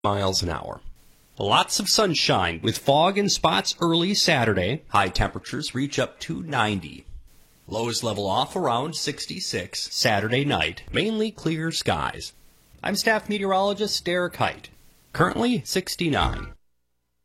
miles an hour. Lots of sunshine with fog and spots early Saturday. High temperatures reach up to 90. Lows level off around 66 Saturday night. Mainly clear skies. I'm staff meteorologist Derek Height. Currently 69.